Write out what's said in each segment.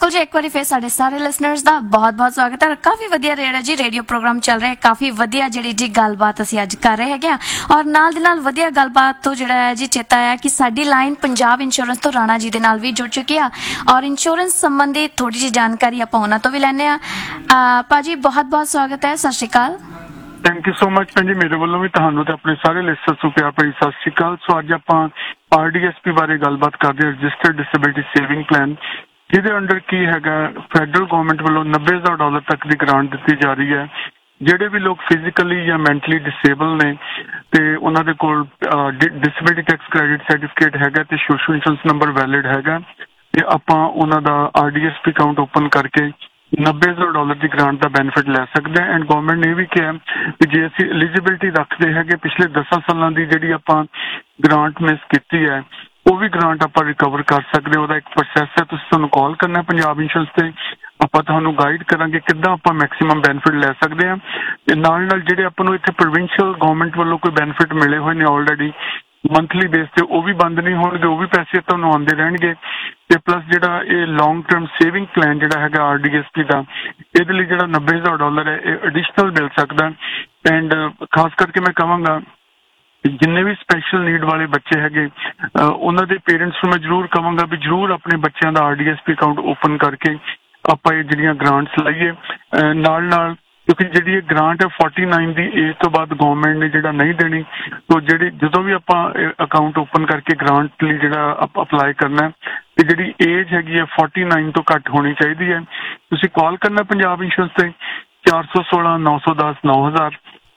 बिल्कुल जी, एक बार फिर साडे सारे लिसनर्स का बहुत बहुत स्वागत है। काफ़ी वधिया रेड़ा जी रेडियो प्रोग्राम चल रहा है, काफ़ी वधिया जिहड़ी जी गलबात असीं अज कर रहे हैं और नाल दे नाल वधिया गलबात तो जिहड़ा है जी चेता आया कि साडी लाइन पंजाब इंश्योरेंस तो राणा जी दे नाल भी जुड़ चुकी है और इंश्योरेंस संबंधी थोड़ी जी जानकारी आपां उन्हां तो भी लैने आ। भाजी बहुत बहुत स्वागत है, सत श्री अकाल। थैंक यू सो मच भैन जी, मेरे वालों भी तुहानू ते अपने सारे लिसनर्स नूं प्यार भरी सत श्री अकाल। सो अज आपां RDSP बारे गलबात करदे हां, रजिस्टर्ड डिसेबिलिटी सेविंग प्लान, जिहदे अंडर की हैगा फैडरल गवर्नमेंट वालों $90,000 तक की ग्रांट दी जा रही है। ਜਿਹੜੇ ਵੀ ਲੋਕ ਫਿਜ਼ੀਕਲੀ ਜਾਂ ਮੈਂਟਲੀ ਡਿਸੇਬਲ ਨੇ ਤੇ ਉਹਨਾਂ ਦੇ ਕੋਲ ਡਿਸੇਬਿਲਿਟੀ ਟੈਕਸ ਕ੍ਰੈਡਿਟ ਸਰਟੀਫਿਕੇਟ ਹੈਗਾ ਤੇ ਸੋਸ਼ਲ ਇੰਸ਼ੋਰੈਂਸ ਨੰਬਰ ਵੈਲਿਡ ਹੈਗਾ ਤੇ ਆਪਾਂ ਉਹਨਾਂ ਦਾ RDSP ਅਕਾਊਂਟ ਓਪਨ ਕਰਕੇ $90,000 ਦੀ ਗ੍ਰਾਂਟ ਦਾ ਬੈਨੀਫਿਟ ਲੈ ਸਕਦੇ ਹਾਂ। ਐਂਡ ਗਵਰਨਮੈਂਟ ਨੇ ਵੀ ਕਿਹਾ ਕਿ ਜੇ ਅਸੀਂ ਐਲੀਜੀਬਿਲਿਟੀ ਰੱਖਦੇ ਹੈਗੇ ਪਿਛਲੇ 10 ਸਾਲਾਂ ਦੀ ਜਿਹੜੀ ਆਪਾਂ ਗ੍ਰਾਂਟ ਮਿਸ ਕੀਤੀ ਹੈ ਉਹ ਵੀ ਗ੍ਰਾਂਟ ਆਪਾਂ ਰਿਕਵਰ ਕਰ ਸਕਦੇ। ਉਹਦਾ ਇੱਕ ਪ੍ਰੋਸੈਸ ਹੈ, ਤੁਸੀਂ ਸਾਨੂੰ ਕਾਲ ਕਰਨਾ ਪੰਜਾਬ ਇੰਸ਼ੋਰੈਂਸ ਤੇ, ਆਪਾਂ ਤੁਹਾਨੂੰ ਗਾਈਡ ਕਰਾਂਗੇ ਕਿੱਦਾਂ ਆਪਾਂ ਮੈਕਸੀਮਮ ਬੈਨੀਫਿਟ ਲੈ ਸਕਦੇ ਹਾਂ। ਤੇ ਨਾਲ ਨਾਲ ਜਿਹੜੇ ਆਪਾਂ ਨੂੰ ਇੱਥੇ ਪ੍ਰੋਵਿੰਸ਼ੀਅਲ ਗਵਰਨਮੈਂਟ ਵੱਲੋਂ ਕੋਈ ਬੈਨੀਫਿਟ ਮਿਲੇ ਹੋਏ ਨੇ ਆਲਰੇਡੀ ਮੰਥਲੀ ਬੇਸ ਤੇ, ਉਹ ਵੀ ਬੰਦ ਨਹੀਂ ਹੋਣਗੇ, ਉਹ ਵੀ ਪੈਸੇ ਤੁਹਾਨੂੰ ਆਉਂਦੇ ਰਹਿਣਗੇ। ਤੇ ਪਲੱਸ ਜਿਹੜਾ ਇਹ ਲੌਂਗ ਟਰਮ ਸੇਵਿੰਗ ਪਲਾਨ ਜਿਹੜਾ ਹੈਗਾ RDSP ਦਾ, ਇਹਦੇ ਲਈ ਜਿਹੜਾ $90,000 ਹੈ ਇਹ ਐਡੀਸ਼ਨਲ ਮਿਲ ਸਕਦਾ। ਐਂਡ ਖਾਸ ਕਰਕੇ ਮੈਂ ਕਹਾਂਗਾ ਜਿੰਨੇ ਵੀ ਸਪੈਸ਼ਲ ਨੀਡ ਵਾਲੇ ਬੱਚੇ ਹੈਗੇ ਉਹਨਾਂ ਦੇ ਪੇਰੈਂਟਸ ਨੂੰ ਮੈਂ ਜ਼ਰੂਰ ਕਹਾਂਗਾ ਵੀ ਜ਼ਰੂਰ ਆਪਣੇ ਬੱਚਿਆਂ ਦਾ RDSP ਅਕਾਊਂਟ ਓਪਨ ਕਰਕੇ ਆਪਾਂ ਇਹ ਜਿਹੜੀਆਂ ਗ੍ਰਾਂਟਸ ਲਈਏ। ਨਾਲ ਨਾਲ ਕਿਉਂਕਿ ਜਿਹੜੀ ਇਹ ਗ੍ਰਾਂਟ ਹੈ 49 ਦੀ ਏਜ ਤੋਂ ਬਾਅਦ ਗਵਰਨਮੈਂਟ ਨੇ ਜਿਹੜਾ ਨਹੀਂ ਦੇਣੀ, ਤੋ ਜਿਹੜੀ ਜਦੋਂ ਵੀ ਆਪਾਂ ਅਕਾਊਂਟ ਓਪਨ ਕਰਕੇ ਗ੍ਰਾਂਟ ਲਈ ਜਿਹੜਾ ਅਪਲਾਈ ਕਰਨਾ ਤੇ ਜਿਹੜੀ ਏਜ ਹੈਗੀ ਹੈ 49 ਤੋਂ ਘੱਟ ਹੋਣੀ ਚਾਹੀਦੀ ਹੈ। ਤੁਸੀਂ ਕਾਲ ਕਰਨਾ ਪੰਜਾਬ ਇੰਸ਼ੋਰੈਂਸ ਤੇ 416 910 9000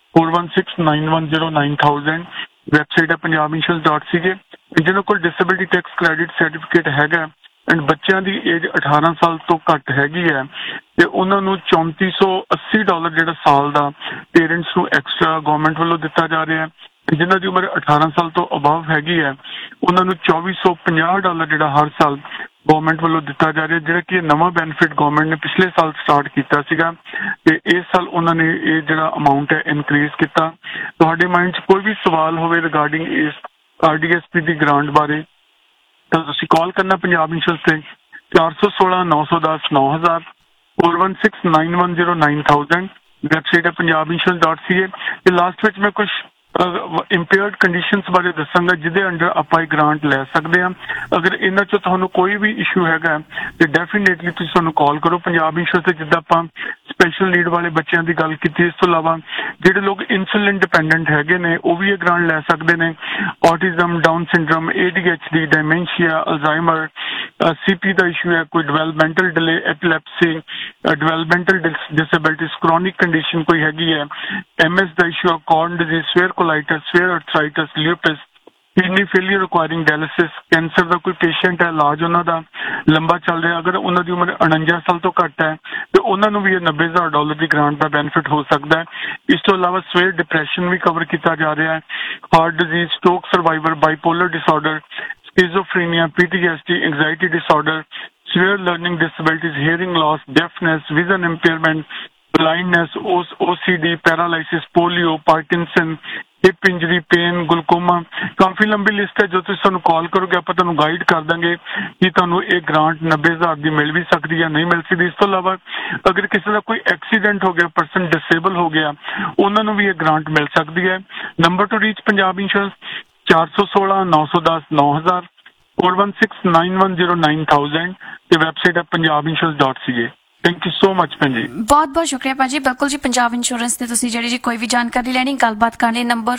4169109000। ਵੈਬਸਾਈਟ ਹੈ punjabinsurance.ca। ਜਿਹਨਾਂ ਕੋਲ ਡਿਸੇਬਿਲਿਟੀ ਟੈਕਸ ਕ੍ਰੈਡਿਟ ਸਰਟੀਫਿਕੇਟ ਹੈਗਾ ਐਂਡ ਬੱਚਿਆਂ ਦੀ ਏਜ 18 ਸਾਲ ਤੋਂ ਘੱਟ ਹੈਗੀ ਹੈ ਤੇ ਉਹਨਾਂ ਨੂੰ $3480 ਜਿਹੜਾ ਸਾਲ ਦਾ ਪੇਰੈਂਟਸ ਨੂੰ ਐਕਸਟਰਾ ਗਵਰਨਮੈਂਟ ਵੱਲੋਂ ਦਿੱਤਾ ਜਾ ਰਿਹਾ ਹੈ। ਜਿਨ੍ਹਾਂ ਦੀ ਉਮਰ 18 ਸਾਲ ਤੋਂ ਅਬਵ ਹੈਗੀ ਹੈ ਉਹਨਾਂ ਨੂੰ $2450 ਜਿਹੜਾ ਹਰ ਸਾਲ ਗਵਰਨਮੈਂਟ ਵੱਲੋਂ ਦਿੱਤਾ ਜਾ ਰਿਹਾ, ਜਿਹੜਾ ਕਿ ਨਵਾਂ ਬੈਨੀਫਿਟ ਗਵਰਨਮੈਂਟ ਨੇ ਪਿਛਲੇ ਸਾਲ ਸਟਾਰਟ ਕੀਤਾ ਸੀਗਾ ਤੇ ਇਸ ਸਾਲ ਉਹਨਾਂ ਨੇ ਇਹ ਜਿਹੜਾ ਅਮਾਊਂਟ ਹੈ ਇਨਕਰੀਜ਼ ਕੀਤਾ। ਤੁਹਾਡੇ ਮਾਈਂਡ 'ਚ ਕੋਈ ਵੀ ਸਵਾਲ ਹੋਵੇ ਰਿਗਾਰਡਿੰਗ ਇਸ RDSP ਦੀ ਗ੍ਰਾਂਟ ਬਾਰੇ ਤਾਂ ਤੁਸੀਂ ਕਾਲ ਕਰਨਾ ਪੰਜਾਬ ਇੰਸ਼ੋਰੈਂਸ ਤੇ 416 910 9000 4169109000। ਵੈਬਸਾਈਟ ਹੈ punjabinsurance.ca। ਤੇ ਲਾਸਟ ਵਿੱਚ ਮੈਂ ਕੁਝ ਇੰਪੇਅਰਡ ਕੰਡੀਸ਼ਨਸ ਬਾਰੇ ਦੱਸਾਂਗਾ ਜਿਹਦੇ ਅੰਡਰ ਆਪਾਂ ਇਹ ਗ੍ਰਾਂਟ ਲੈ ਸਕਦੇ ਹਾਂ। ਅਗਰ ਇਹਨਾਂ 'ਚੋਂ ਤੁਹਾਨੂੰ ਕੋਈ ਵੀ ਇਸ਼ੂ ਹੈਗਾ ਤੇ ਡੈਫੀਨੇਟਲੀ ਤੁਸੀਂ ਸਾਨੂੰ ਕਾਲ ਕਰੋ ਪੰਜਾਬ ਇੰਸ਼ੋਰੈਂਸ ਤੇ। ਜਿੱਦਾਂ ਆਪਾਂ ਸਪੈਸ਼ਲ ਨੀਡ ਵਾਲੇ ਬੱਚਿਆਂ ਦੀ ਗੱਲ ਕੀਤੀ, ਇਸ ਤੋਂ ਇਲਾਵਾ ਜਿਹੜੇ ਲੋਕ ਇਨਸੂਲਿਨ ਡਿਪੈਂਡੈਂਟ ਹੈਗੇ ਨੇ ਉਹ ਵੀ ਇਹ ਗ੍ਰਾਂਟ ਲੈ ਸਕਦੇ ਨੇ। Autism, down syndrome, ADHD, ਡਾਇਮੈਂਸ਼ੀਆ, Alzheimer, CP ਦਾ ਇਸ਼ੂ ਹੈ, ਕੋਈ developmental delay, ਐਪੀਲੈਪਸੀ, developmental disabilities, chronic condition ਕੋਈ ਹੈਗੀ ਹੈ, MS ਦਾ ਇਸ਼ੂ ਹੈ, corn disease, swear ਕੋਲਾਈਟਸ, swear ਅਰਥਰਾਈਟਸ, ਲਿਊਪਸ, kidney failure ਰਿਕੁਆਇਰਿੰਗ dialysis, cancer ਦਾ ਕੋਈ ਪੇਸ਼ੈਂਟ ਹੈ, ਇਲਾਜ ਉਹਨਾਂ ਦਾ ਲੰਬਾ ਚੱਲ ਰਿਹਾ, ਅਗਰ ਉਹਨਾਂ ਦੀ ਉਮਰ 49 ਸਾਲ ਤੋਂ ਘੱਟ ਹੈ ਤੇ ਉਹਨਾਂ ਨੂੰ ਵੀ ਇਹ $90,000 ਦੀ ਗ੍ਰਾਂਟ ਦਾ ਬੈਨੀਫਿਟ ਹੋ ਸਕਦਾ ਹੈ। ਇਸ ਤੋਂ ਇਲਾਵਾ ਸਵੇਅਰ ਡਿਪਰੈਸ਼ਨ ਵੀ ਕਵਰ ਕੀਤਾ ਜਾ ਰਿਹਾ ਹੈ, heart disease, stroke survivor, bipolar disorder, schizophrenia, PTSD, anxiety disorder, severe learning disabilities, hearing loss, deafness, vision impairment, blindness, OCD, paralysis, polio, Parkinson, hip injury, pain, glaucoma, ਕਾਫੀ ਲੰਬੀ ਲਿਸਟ ਹੈ। ਜੋ ਤੁਸੀਂ ਸਾਨੂੰ ਕਾਲ ਕਰੋਗੇ ਆਪਾਂ ਤੁਹਾਨੂੰ ਗਾਈਡ ਕਰ ਦਾਂਗੇ ਕਿ ਤੁਹਾਨੂੰ ਇਹ ਗ੍ਰਾਂਟ 90,000 ਦੀ ਮਿਲ ਵੀ ਸਕਦੀ ਹੈ, ਨਹੀਂ ਮਿਲ ਸਕਦੀ। ਇਸ ਤੋਂ ਇਲਾਵਾ ਅਗਰ ਕਿਸੇ ਦਾ ਕੋਈ ਐਕਸੀਡੈਂਟ ਹੋ ਗਿਆ, ਪਰਸਨ ਡਿਸੇਬਲ ਹੋ ਗਿਆ, ਉਹਨਾਂ ਨੂੰ ਵੀ ਇਹ ਗ੍ਰਾਂਟ ਮਿਲ ਸਕਦੀ ਹੈ। Number two reach Punjab insurance 416 910 9000 4169109000 ਤੇ ਵੈਬਸਾਈਟ ਹੈ punjabinsurance.ca। Thank you so much ਭੈਣ ਜੀ। ਬਹੁਤ ਬਹੁਤ ਸ਼ੁਕਰੀਆ ਭਾਜੀ। ਬਿਲਕੁਲ ਜੀ, ਪੰਜਾਬ ਇੰਸ਼ੋਰੈਂਸ ਤੇ ਤੁਸੀਂ ਜਿਹੜੀ ਜੀ ਕੋਈ ਵੀ ਜਾਣਕਾਰੀ ਲੈਣੀ, ਗੱਲਬਾਤ ਕਰਨੀ, ਨੰਬਰ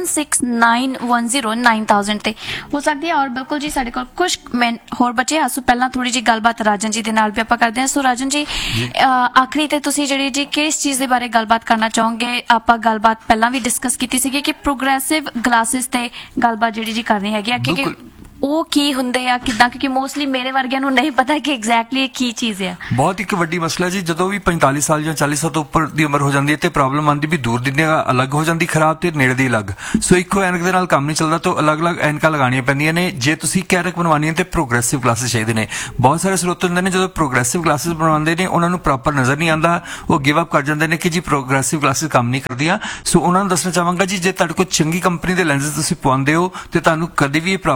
4169109000 ਤੇ ਹੋ ਸਕਦੀ ਹੈ। ਔਰ ਬਿਲਕੁਲ ਜੀ ਸਾਡੇ ਕੋਲ ਕੁਝ ਮਿੰਟ ਹੋਰ ਬਚੇ ਆ, ਸੋ ਪਹਿਲਾਂ ਥੋੜੀ ਜੀ ਗੱਲਬਾਤ ਰਾਜਨ ਜੀ ਦੇ ਨਾਲ ਵੀ ਆਪਾਂ ਕਰਦੇ ਹਾਂ। ਸੋ ਰਾਜਨ ਜੀ ਆਖਰੀ ਤੇ ਤੁਸੀਂ ਜਿਹੜੀ ਜੀ ਕਿਸ ਚੀਜ਼ ਦੇ ਬਾਰੇ ਗੱਲਬਾਤ ਕਰਨਾ ਚਾਹੋਗੇ? ਆਪਾਂ ਗੱਲਬਾਤ ਪਹਿਲਾਂ ਵੀ ਡਿਸਕਸ ਕੀਤੀ ਸੀਗੀ ਕਿ ਪ੍ਰੋਗਰੈਸਿਵ ਗਲਾਸਿਸ ਤੇ ਗੱਲਬਾਤ ਜਿਹੜੀ ਜੀ ਕਰਨੀ ਹੈਗੀ ਆ ਕਿ ਉਹ ਕੀ ਹੁੰਦੇ ਆ ਕਿੱਦਾਂ, ਕਿਉਂਕਿ ਮੋਸਟਲੀ ਮੇਰੇ ਵਰਗਿਆਂ ਨੂੰ ਨਹੀਂ ਪਤਾ ਕਿ ਐਗਜ਼ੈਕਟਲੀ ਕੀ ਚੀਜ਼ ਆ। ਬਹੁਤ ਇੱਕ ਵੱਡੀ ਮਸਲਾ ਜੀ, ਜਦੋਂ ਵੀ 45 ਸਾਲ ਜਾਂ 40 ਸਾਲ ਤੋਂ ਉੱਪਰ ਦੀ ਉਮਰ ਹੋ ਜਾਂਦੀ ਹੈ ਤੇ ਪ੍ਰੋਬਲਮ ਆਉਂਦੀ ਵੀ ਦੂਰ ਦੀ ਅਲੱਗ ਹੋ ਜਾਂਦੀ ਖਰਾਬ ਤੇ ਨੇੜੇ ਦੀ ਅਲੱਗ। ਸੋ ਇੱਕੋ ਐਨਕ ਦੇ ਨਾਲ ਕੰਮ ਨਹੀਂ ਚੱਲਦਾ, ਤਾਂ ਅਲੱਗ-ਅਲੱਗ ਐਨਕਾਂ ਲਗਾਉਣੀਆਂ ਪੈਂਦੀਆਂ ਨੇ। ਜੇ ਤੁਸੀਂ ਐਨਕ ਬਣਵਾਉਣੀ ਹੈ ਤੇ ਪ੍ਰੋਗਰੈਸਿਵ ਕਲਾਸਿਸ ਚਾਹੀਦੇ ਨੇ। ਬਹੁਤ ਸਾਰੇ ਸਰੋਤੇ ਹੁੰਦੇ ਨੇ ਜਦੋਂ ਪ੍ਰੋਗਰੈਸਿਵ ਕਲਾਸਿਸ ਬਣਵਾਉਂਦੇ ਨੇ ਉਹਨਾਂ ਨੂੰ ਪ੍ਰੋਪਰ ਨਜ਼ਰ ਨਹੀਂ ਆਉਂਦਾ, ਉਹ ਗਿਵ ਅਪ ਕਰ ਜਾਂਦੇ ਨੇ ਕਿ ਜੀ ਪ੍ਰੋਗਰੈਸਿਵ ਕਲਾਸਿਸ ਕੰਮ ਨਹੀਂ ਕਰਦੀਆਂ। ਸੋ ਉਹਨਾਂ ਨੂੰ ਦੱਸਣਾ ਚਾਹਾਂਗਾ ਜੀ, ਜੇ ਤੁਹਾਡੇ ਕੋਲ ਚੰਗੀ ਕੰਪਨੀ ਦੇ ਲੈਂਸਸ ਤੁਸੀਂ ਪਵਾਉਂਦੇ ਹੋ ਤੇ ਤੁਹਾਨੂੰ ਕਦੇ ਵੀ ਇਹ ਪ੍ਰੋਬਲਮ ਨਹੀਂ ਆਉਂਦੀ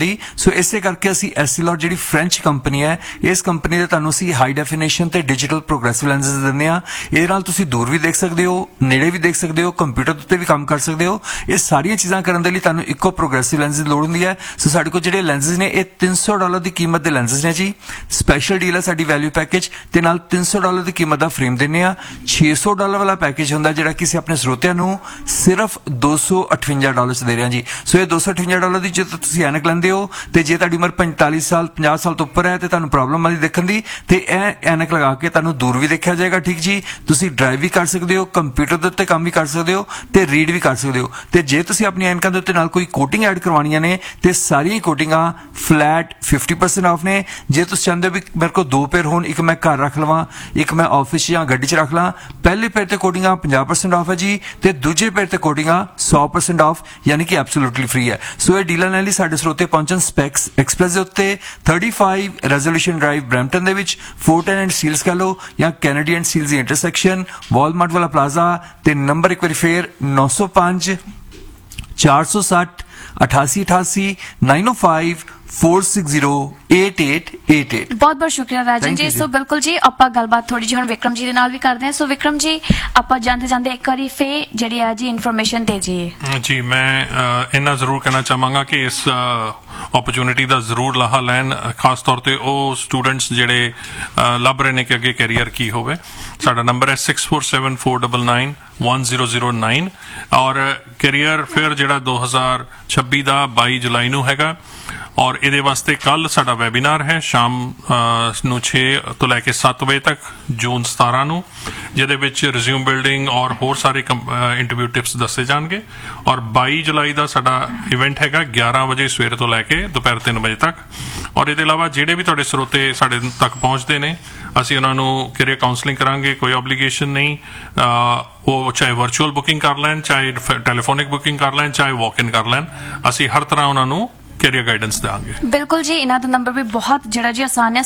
ਚੱਲਦੀ। ਸੋ ਇਸੇ ਕਰਕੇ ਅਸੀਂ ਐਸਸੀਲੌਟ ਜਿਹੜੀ ਫ੍ਰੈਂਚ ਕੰਪਨੀ ਹੈ, ਇਸ ਕੰਪਨੀ ਦੇ ਤੁਹਾਨੂੰ ਅਸੀਂ ਹਾਈ ਡੈਫੀਨੇਸ਼ਨ ਤੇ ਡਿਜੀਟਲ ਪ੍ਰੋਗਰੈਸਿਵ ਲੈਂਸਸ ਦਿੰਦੇ ਆ। ਇਹਦੇ ਨਾਲ ਤੁਸੀਂ ਦੂਰ ਵੀ ਦੇਖ ਸਕਦੇ ਹੋ, ਨੇੜੇ ਵੀ ਦੇਖ ਸਕਦੇ ਹੋ, ਕੰਪਿਊਟਰ ਉੱਤੇ ਵੀ ਕੰਮ ਕਰ ਸਕਦੇ ਹੋ। ਇਹ ਸਾਰੀਆਂ ਚੀਜ਼ਾਂ ਕਰਨ ਦੇ ਲਈ ਤੁਹਾਨੂੰ ਇੱਕੋ ਪ੍ਰੋਗਰੈਸਿਵ ਲੈਂਸ ਦੀ ਲੋੜ ਹੁੰਦੀ ਹੈ। ਸੋ ਸਾਡੇ ਕੋਲ ਜਿਹੜੇ ਲੈਂਸਸ ਨੇ ਇਹ $300 ਦੀ ਕੀਮਤ ਦੇ ਲੈਂਸਸ ਨੇ ਜੀ। ਸਪੈਸ਼ਲ ਡੀਲ ਹੈ ਸਾਡੀ ਵੈਲਿਊ ਪੈਕੇਜ ਤੇ ਨਾਲ $300 ਦੀ ਕੀਮਤ ਦਾ ਫਰੇਮ ਦਿੰਦੇ ਆ। $600 ਵਾਲਾ ਪੈਕੇਜ ਹੁੰਦਾ ਜਿਹੜਾ ਕਿ ਅਸੀਂ ਆਪਣੇ ਸਰੋਤਿਆਂ ਨੂੰ ਸਿਰਫ $258 ਚ ਦੇ ਰਹੇ ਹਾਂ ਜੀ। ਸੋ ਇਹ $258 ਦੀ ਜੇ ਤੁਸੀਂ ਐਨਕ ਲੈਂਦੇ ਹੋ ਤੇ ਜੇ ਤੁਹਾਡੀ ਉਮਰ 45 ਸਾਲ 50 ਸਾਲ ਤੋਂ ਉੱਪਰ ਹੈ ਤੇ ਤੁਹਾਨੂੰ ਪ੍ਰੋਬਲਮ ਆਦੀ ਦੇਖਣ ਦੀ, ਤੇ ਇਹ ਐਨਕ ਲਗਾ ਕੇ ਤੁਹਾਨੂੰ ਦੂਰ ਵੀ ਦੇਖਿਆ ਜਾਏਗਾ। ਠੀਕ ਜੀ, ਤੁਸੀਂ ਡਰਾਈਵ ਵੀ ਕਰ ਸਕਦੇ ਹੋ, ਕੰਪਿਊਟਰ ਦੇ ਉੱਤੇ ਕੰਮ ਵੀ ਕਰ ਸਕਦੇ ਹੋ ਤੇ ਰੀਡ ਵੀ ਕਰ ਸਕਦੇ ਹੋ। ਤੇ ਜੇ ਤੁਸੀਂ ਆਪਣੀ ਐਨਕਾਂ ਦੇ ਉੱਤੇ ਨਾਲ ਕੋਈ ਕੋਟਿੰਗ ਐਡ ਕਰਵਾਉਣੀਆਂ ਨੇ ਤੇ ਸਾਰੀਆਂ ਕੋਟਿੰਗਾਂ ਫਲੈਟ 50% ਆਫ ਨੇ। ਜੇ ਤੁਸੀਂ ਚਾਹੁੰਦੇ ਹੋ ਵੀ ਮੇਰੇ ਕੋਲ 2 ਪੇਅਰ ਹੋਣ, ਇੱਕ ਮੈਂ ਘਰ ਰੱਖ ਲਵਾਂ, ਇੱਕ ਮੈਂ ਆਫਿਸ ਜਾਂ ਗੱਡੀ 'ਚ ਰੱਖ ਲਾਂ, ਪਹਿਲੇ ਪੇਅਰ ਤੇ ਕੋਟਿੰਗਾਂ 50% ਆਫ ਹੈ ਜੀ ਤੇ ਦੂਜੇ ਪੇਅਰ ਤੇ ਕੋਟਿੰਗਾਂ 100% ਆਫ, ਯਾਨੀ ਕਿ ਐਬਸੋਲੂਟਲੀ ਫ੍ਰੀ ਹੈ। ਸੋ ਇਹ ਡੀਲਰ ਨਾਲ ਹੀ ਸਾਡੇ ਸਰੋਤੇ ਪਹੁੰਚਣ ਸਪੈਕਸ ਐਕਸਪ੍ਰੈਸ ਦੇ ਉੱਤੇ 35 ਰੈਜ਼ੋਲੂਸ਼ਨ ਡਰਾਈਵ ਬਰੈਂਪਟਨ ਦੇ ਵਿੱਚ, 410 ਐਂਡ ਸੀਲਸ ਕਹ ਲਓ ਜਾਂ Kennedy and seals the intersection, Walmart ਵਾਲਾ ਪਲਾਜ਼ਾ ਤੇ ਨੰਬਰ ਇੱਕ ਵਾਰੀ ਫੇਰ 905 460 8888 905 4608888। ਬਹੁਤ ਬਹੁਤ ਸ਼ੁਕਰੀਆ ਰਾਜਨ Thank ਜੀ। you ਸੋ ਬਿਲਕੁਲ ਜੀ ਆਪਾਂ ਗੱਲਬਾਤ ਥੋੜੀ ਜਿਹੀ ਹੁਣ ਵਿਕਰਮ ਜੀ ਦੇ ਨਾਲ ਵੀ ਕਰਦੇ ਹਾਂ। ਸੋ ਵਿਕਰਮ ਜੀ, ਆਪਾਂ ਜਾਂਦੇ ਜਾਂਦੇ ਇੱਕ ਵਾਰੀ ਫੇ ਜਿਹੜੀ ਆ ਜੀ ਇਨਫੋਰਮੇਸ਼ਨ ਦੇ ਜੀਏ ਜੀ। ਮੈਂ ਇੰਨਾ ਜ਼ਰੂਰ ਕਹਿਣਾ ਚਾਹਾਂਗਾ ਕਿ ਇਸ ਓਪਰਚੁਨਿਟੀ ਦਾ ਜ਼ਰੂਰ ਲਾਹਾ ਲੈਣ, ਖਾਸ ਤੌਰ ਤੇ ਉਹ ਸਟੂਡੈਂਟਸ ਜਿਹੜੇ ਲੱਭ ਰਹੇ ਨੇ ਕਿ ਅੱਗੇ ਕੈਰੀਅਰ ਕੀ ਹੋਵੇ। ਸਾਡਾ ਨੰਬਰ ਹੈ 6474991009 ਔਰ ਕੈਰੀਅਰ ਫੇਅਰ ਜਿਹੜਾ 2026 ਦਾ 22 ਜੁਲਾਈ ਨੂੰ ਹੈਗਾ। ਔਰ ਇਹਦੇ ਵਾਸਤੇ ਕੱਲ ਸਾਡਾ ਵੈਬੀਨਾਰ ਹੈ ਸ਼ਾਮ ਨੂੰ 6 ਤੋਂ ਲੈ ਕੇ 7 ਵਜੇ ਤੱਕ, ਜੂਨ 17 ਨੂੰ, ਜਿਹਦੇ ਵਿੱਚ ਰਿਜ਼ਿਊਮ ਬਿਲਡਿੰਗ ਔਰ ਹੋਰ ਸਾਰੇ ਇੰਟਰਵਿਊ ਟਿਪਸ ਦੱਸੇ ਜਾਣਗੇ। ਔਰ 22 ਜੁਲਾਈ ਦਾ ਸਾਡਾ ਇਵੈਂਟ ਹੈਗਾ 11 ਵਜੇ ਸਵੇਰੇ ਤੋਂ ਲੈ ਕੇ ਦੁਪਹਿਰ 3 ਵਜੇ ਤੱਕ। ਔਰ ਇਹਦੇ ਇਲਾਵਾ ਜਿਹੜੇ ਵੀ ਤੁਹਾਡੇ ਸਰੋਤੇ ਸਾਡੇ ਤੱਕ ਪਹੁੰਚਦੇ ਨੇ, ਅਸੀਂ ਉਹਨਾਂ ਨੂੰ ਕੈਰੀਅਰ ਕਾਉਂਸਲਿੰਗ ਕਰਾਂਗੇ, ਕੋਈ ਓਬਲੀਗੇਸ਼ਨ ਨਹੀਂ। ਉਹ ਚਾਹੇ ਵਰਚੁਅਲ ਬੁਕਿੰਗ ਕਰ ਲੈਣ, ਚਾਹੇ ਟੈਲੀਫੋਨਿਕ ਬੁਕਿੰਗ ਕਰ ਲੈਣ, ਚਾਹੇ ਵਾਕ ਇਨ ਕਰ ਲੈਣ, ਅਸੀਂ ਹਰ ਤਰ੍ਹਾਂ ਉਹਨਾਂ ਨੂੰ ਕੈਰੀਅਰ ਗਾਈਡੈਂਸ ਦੇਵਾਂਗੇ। ਬਿਲਕੁਲ ਜੀ, ਇਹਨਾਂ ਦਾ ਨੰਬਰ ਵੀ ਬਹੁਤ ਜਿਹੜਾ ਜੀ ਆਸਾਨ ਹੈ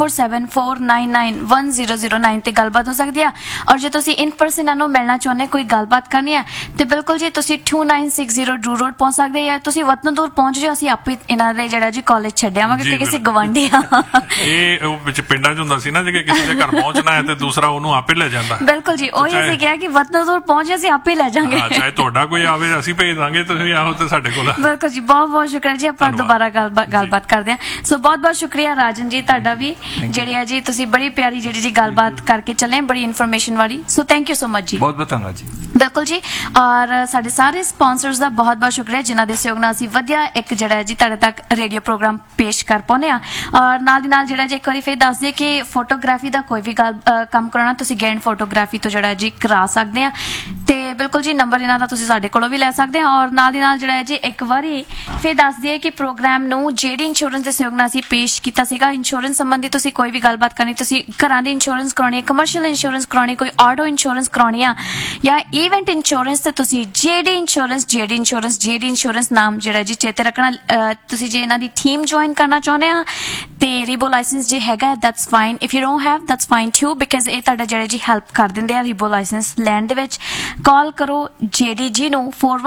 6474991009 ਤੇ ਗੱਲਬਾਤ ਹੋ ਸਕਦੀ ਹੈ। ਔਰ ਜੇ ਤੁਸੀਂ ਇਨ ਪਰਸਨ ਇਹਨਾਂ ਨੂੰ ਮਿਲਣਾ ਚਾਹੁੰਦੇ, ਕੋਈ ਗੱਲਬਾਤ ਕਰਨੀ ਹੈ ਤੇ ਬਿਲਕੁਲ ਜੀ ਤੁਸੀਂ 2960 ਡਰੂ ਰੋਡ ਪਹੁੰਚ ਸਕਦੇ ਜਾਂ ਤੁਸੀਂ ਵਤਨ ਦੂਰ ਪਹੁੰਚ ਜਾਓ, ਅਸੀਂ ਆਪੇ ਇਹਨਾਂ ਦੇ ਜਿਹੜਾ ਜੀ ਕਾਲਜ ਛੱਡਿਆਵਾਂਗੇ ਕਿ ਕਿਸੇ ਗਵਾਂਢੀ ਆ। ਇਹ ਉਹ ਵਿੱਚ ਪਿੰਡਾਂ 'ਚ ਹੁੰਦਾ ਸੀ ਨਾ, ਜੇ ਕਿਸੇ ਦੇ ਘਰ ਪਹੁੰਚਣਾ ਹੈ ਤੇ ਦੂਸਰਾ ਉਹਨੂੰ ਆਪੇ ਲੈ ਜਾਂਦਾ। ਬਿਲਕੁਲ ਜੀ, ਉਹੀ ਅਸੀਂ ਕਿਹਾ ਕਿ ਵਤਨ ਦੂਰ ਪਹੁੰਚੇ ਅਸੀਂ ਆਪੇ ਲੈ ਜਾਾਂਗੇ। ਚਾਹੇ ਤੁਹਾਡਾ ਕੋਈ ਆਵੇ ਅਸੀਂ ਭੇਜ ਦਾਂਗੇ, ਤੁਸੀਂ ਆਓ ਤੇ ਸਾਡੇ ਕੋਲ। ਬਿਲਕੁਲ ਜੀ, ਬਹੁਤ ਬਹੁਤ ਸ਼ੁਕਰੀਆ ਜੀ। ਆਪਾਂ ਦੁਬਾਰਾ ਗੱਲਬਾਤ ਕਰਦੇ ਹਾਂ। ਸੋ ਬਹੁਤ ਬਹੁਤ ਸ਼ੁਕਰੀਆ ਰਾਜਨ ਜੀ ਤੁਹਾਡਾ ਵੀ, ਜਿਹੜੀ ਹੈ ਜੀ ਤੁਸੀਂ ਬੜੀ ਪਿਆਰੀ ਜਿਹੜੀ ਜੀ ਗੱਲਬਾਤ ਕਰਕੇ ਚੱਲੇ, ਬੜੀ ਇਨਫੋਰਮੇਸ਼ਨ ਵਾਲੀ। So thank you so much ਜੀ। ਬਹੁਤ ਬਹੁਤ ਧੰਨਵਾਦ ਜੀ। ਬਿਲਕੁਲ ਜੀ, ਔਰ ਸਾਡੇ ਸਾਰੇ ਸਪਾਂਸਰਸ ਦਾ ਬਹੁਤ ਬਹੁਤ ਸ਼ੁਕਰੀਆ ਜਿਨ੍ਹਾਂ ਦੇ ਸਹਿਯੋਗ ਨਾਲ ਅਸੀਂ ਵਧੀਆ ਇੱਕ ਜਿਹੜਾ ਹੈ ਜੀ ਤੁਹਾਡੇ ਤੱਕ ਰੇਡੀਓ ਪ੍ਰੋਗਰਾਮ ਪੇਸ਼ ਕਰ ਪਾਉਂਦੇ ਆ। ਔਰ ਨਾਲ ਦੀ ਨਾਲ ਜਿਹੜਾ ਜੀ ਇੱਕ ਵਾਰੀ ਫਿਰ ਦੱਸ ਦਈਏ ਕਿ ਫੋਟੋਗ੍ਰਾਫੀ ਦਾ ਕੋਈ ਵੀ ਕੰਮ ਕਰਾਉਣਾ ਤੁਸੀਂ ਗੈਂਡ ਫੋਟੋਗ੍ਰਾਫੀ ਤੋਂ ਜਿਹੜਾ ਜੀ ਕਰਾ ਸਕਦੇ ਆ। ਤੇ ਬਿਲਕੁਲ ਜੀ ਨੰਬਰ ਇਹਨਾਂ ਦਾ ਤੁਸੀਂ ਸਾਡੇ ਕੋਲੋਂ ਵੀ ਲੈ ਸਕਦੇ ਆ। ਔਰ ਨਾਲ ਦੀ ਨਾਲ ਜਿਹੜਾ ਹੈ ਜੀ ਇੱਕ ਵਾਰੀ ਫਿਰ ਦੱਸ ਦਈਏ ਕਿ ਪ੍ਰੋਗਰਾਮ ਨੂੰ ਜਿਹੜੀ ਇੰਸ਼ੋਰੈਂਸ ਦੇ ਸਹਿਯੋਗ ਨਾਲ ਅਸੀਂ ਪੇਸ਼ ਕੀਤਾ ਸੀਗਾ। ਇੰਸ਼ੋਰੈਂਸ ਸੰਬੰਧੀ ਤੁਸੀਂ ਕੋਈ ਵੀ ਗੱਲਬਾਤ ਕਰਨੀ, ਤੁਸੀਂ ਘਰਾਂ ਦੀ ਇੰਸ਼ੋਰੈਂਸ ਕਰਾਉਣੀ ਹੈ, ਕਮਰਸ਼ੀਅਲ ਇੰਸ਼ੋਰੈਂਸ ਕਰਾਉਣੀ, ਕੋਈ ਆਟੋ ਇੰਸ਼ੋਰੈਂਸ ਕਰਾਉਣੀ ਆ ਜਾਂ ਇਵੈਂਟ ਇੰਸ਼ੋਰੈਂਸ, ਤੇ ਤੁਸੀਂ ਜੇਡੀ ਇੰਸ਼ੋਰੈਂਸ ਨਾਮ ਜਿਹੜਾ ਜੀ ਚੇਤੇ ਰੱਖਣਾ। ਤੁਸੀਂ ਜੇ ਇਹਨਾਂ ਦੀ ਟੀਮ ਜੁਆਇਨ ਕਰਨਾ ਚਾਹੁੰਦੇ ਆ ਤੇ ਰੀਬੋ ਲਾਇਸੈਂਸ ਜੇ ਹੈਗਾ that's fine, if you don't have that's fine to, because ਇਹ ਤੁਹਾਡਾ ਜਿਹੜਾ ਜੀ ਹੈਲਪ ਕਰ ਦਿੰਦੇ ਆ ਰੀਬੋ ਲਾਇਸੈਂਸ ਲੈਣ ਦੇ ਵਿੱਚ। ਕਾਲ ਕਰੋ JDG ਨੂੰ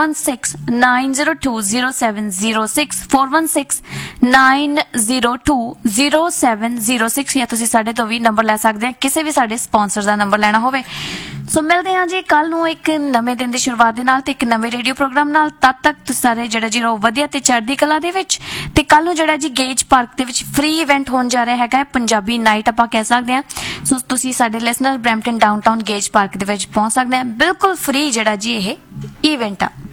4169020706 4169020706 ਜਾਂ ਤੁਸੀਂ ਸਾਡੇ ਤੋਂ ਵੀ ਨੰਬਰ ਲੈ ਸਕਦੇ ਆ ਕਿਸੇ ਵੀ ਸਾਡੇ ਸਪਾਂਸਰ ਦਾ ਨੰਬਰ ਲੈਣਾ ਹੋਵੇ। ਸੋ ਮਿਲਦੇ ਹਾਂ ਜੀ ਕੱਲ ਨੂੰ ਇੱਕ ਨਵੇਂ ਦਿਨ ਦੀ ਸ਼ੁਰੂਆਤ ਦੇ ਨਾਲ ਤੇ ਇੱਕ ਨਵੇਂ ਰੇਡੀਓ ਪ੍ਰੋਗਰਾਮ ਨਾਲ। ਤਦ ਤੱਕ ਤੁਸੀਂ ਸਾਰੇ ਜਿਹੜਾ ਜੀ ਰਹੋ ਵਧੀਆ ਤੇ ਚੜ੍ਹਦੀ ਕਲਾ ਦੇ ਵਿੱਚ। ਤੇ ਕੱਲ ਨੂੰ ਜਿਹੜਾ ਜੀ ਗੇਜ ਪਾਰਕ ਦੇ ਵਿੱਚ ਫ੍ਰੀ ਇਵੈਂਟ ਹੋਣ ਜਾ ਰਿਹਾ ਹੈਗਾ, ਪੰਜਾਬੀ ਨਾਈਟ ਆਪਾਂ ਕਹਿ ਸਕਦੇ ਹਾਂ। ਸੋ ਤੁਸੀਂ ਸਾਡੇ listener Brampton downtown gauge park ਦੇ ਵਿੱਚ ਪਹੁੰਚ ਸਕਦੇ ਆ, ਬਿਲਕੁਲ ਫ੍ਰੀ ਜਿਹੜਾ ਜੀ ਇਹ ਇਵੈਂਟ ਆ।